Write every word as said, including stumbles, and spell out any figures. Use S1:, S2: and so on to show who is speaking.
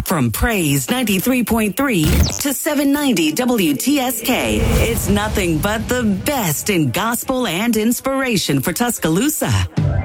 S1: From Praise ninety-three point three to seven ninety W T S K, it's nothing but the best in gospel and inspiration for Tuscaloosa.